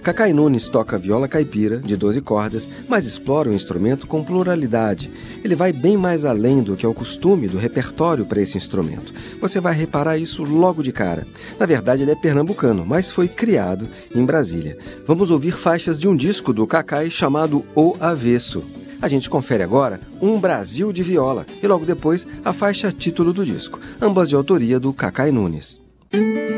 Cacai Nunes toca viola caipira, de 12 cordas, mas explora o instrumento com pluralidade. Ele vai bem mais além do que é o costume do repertório para esse instrumento. Você vai reparar isso logo de cara. Na verdade, ele é pernambucano, mas foi criado em Brasília. Vamos ouvir faixas de um disco do Cacai chamado O Avesso. A gente confere agora Um Brasil de Viola e logo depois a faixa título do disco, ambas de autoria do Cacai Nunes.